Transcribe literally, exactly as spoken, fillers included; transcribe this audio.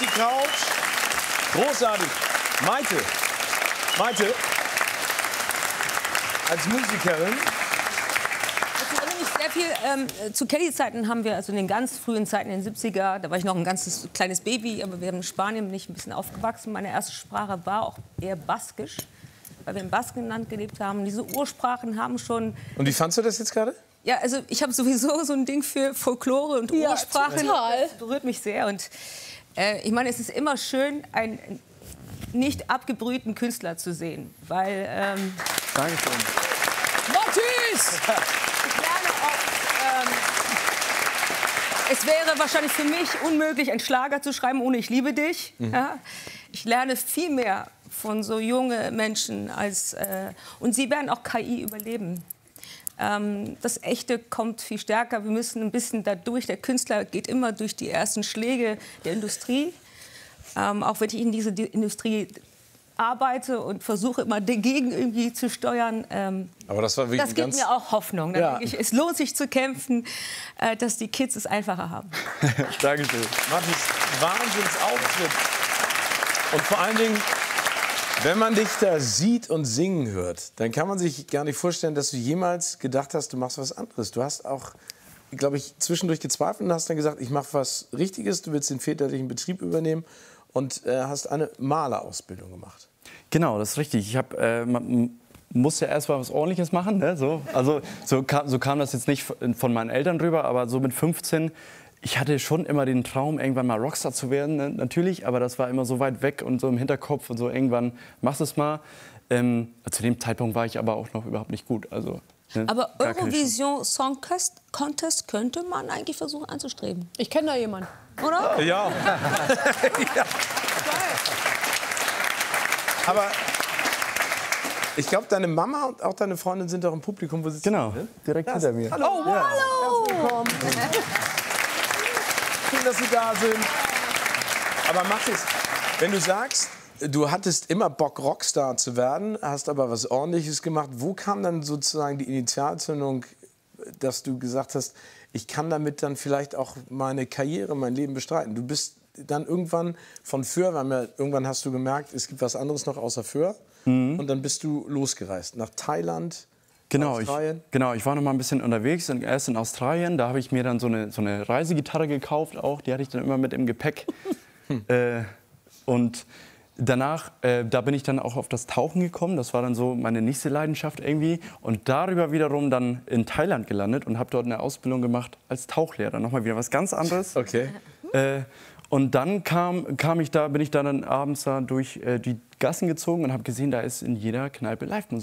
die Couch. Großartig. Maite. Maite. Als Musikerin. Ich erinnere mich sehr viel, ähm, zu Kelly-Zeiten haben wir, also in den ganz frühen Zeiten, in den siebziger, da war ich noch ein ganzes kleines Baby, aber wir haben in Spanien bin ich ein bisschen aufgewachsen. Meine erste Sprache war auch eher baskisch, weil wir im Baskenland gelebt haben. Diese Ursprachen haben schon... Und wie fandst du das jetzt gerade? Ja, also ich habe sowieso so ein Ding für Folklore und Ja, Ursprachen. total. Das berührt mich sehr. Und äh, ich meine, es ist immer schön, einen nicht abgebrühten Künstler zu sehen, weil... Ähm, Dankeschön. Matthias! Ich lerne auch, ähm, es wäre wahrscheinlich für mich unmöglich, einen Schlager zu schreiben ohne Ich liebe dich. Mhm. Ja? Ich lerne viel mehr von so jungen Menschen als... Äh, und sie werden auch K I überleben. Ähm, das Echte kommt viel stärker. Wir müssen ein bisschen dadurch. Der Künstler geht immer durch die ersten Schläge der Industrie. Ähm, auch wenn ich in diese Industrie arbeite und versuche immer dagegen irgendwie zu steuern. Ähm, Aber das war wirklich das gibt ganz... mir auch Hoffnung. Ja. Ich, es lohnt sich zu kämpfen, äh, dass die Kids es einfacher haben. Dankeschön. Mathis, Wahnsinnsauftritt. Und vor allen Dingen, wenn man dich da sieht und singen hört, dann kann man sich gar nicht vorstellen, dass du jemals gedacht hast, du machst was anderes. Du hast auch, glaube ich, zwischendurch gezweifelt und hast dann gesagt, ich mache was Richtiges, du willst den väterlichen Betrieb übernehmen und äh, hast eine Malerausbildung gemacht. Genau, das ist richtig. Ich habe, äh, man muss ja erst mal was Ordentliches machen. Ne? So, also so kam, so kam das jetzt nicht von meinen Eltern rüber, aber so mit fünfzehn, ich hatte schon immer den Traum, irgendwann mal Rockstar zu werden, ne? Natürlich, aber das war immer so weit weg und so im Hinterkopf und so irgendwann machst du es mal. Ähm, zu dem Zeitpunkt war ich aber auch noch überhaupt nicht gut. Also, ne? Aber Gar keine Eurovision Song Contest könnte man eigentlich versuchen anzustreben, Ich kenne da jemanden. oder? Ja. Ja. Aber ich glaube, deine Mama und auch deine Freundin sind doch im Publikum, wo sie Genau, direkt ja, hinter mir. Hallo. Oh, Ja. hallo! Herzlich willkommen. Schön, dass Sie da sind. Aber Mathis, wenn du sagst, du hattest immer Bock, Rockstar zu werden, hast aber was Ordentliches gemacht, wo kam dann sozusagen die Initialzündung, dass du gesagt hast, ich kann damit dann vielleicht auch meine Karriere, mein Leben bestreiten? Du bist dann irgendwann von Föhr, weil mir, irgendwann hast du gemerkt, es gibt was anderes noch außer Föhr. Mhm. Und dann bist du losgereist nach Thailand, Genau ich, Australien. genau, ich war noch mal ein bisschen unterwegs, und erst in Australien. Da habe ich mir dann so eine, so eine Reisegitarre gekauft, auch. Die hatte ich dann immer mit im Gepäck. äh, und danach, äh, da bin ich dann auch auf das Tauchen gekommen. Das war dann so meine nächste Leidenschaft irgendwie. Und darüber wiederum dann in Thailand gelandet und habe dort eine Ausbildung gemacht als Tauchlehrer. Nochmal wieder was ganz anderes. Okay. Äh, und dann kam, kam ich da, bin ich da dann abends da durch äh, die Gassen gezogen und habe gesehen, da ist in jeder Kneipe Live-Musik.